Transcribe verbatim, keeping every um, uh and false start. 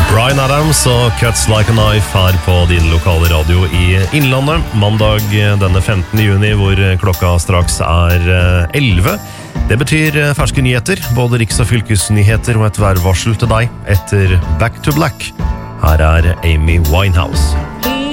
Bryan Adams og Cuts Like a Knife her på din lokale radio i Innlandet. Mandag denne femtende juni, hvor klokka straks er elleve. Det betyr ferske nyheter, både riks- og fylkesnyheter og et værvarsel til deg etter Back to Black. Her er Amy Winehouse.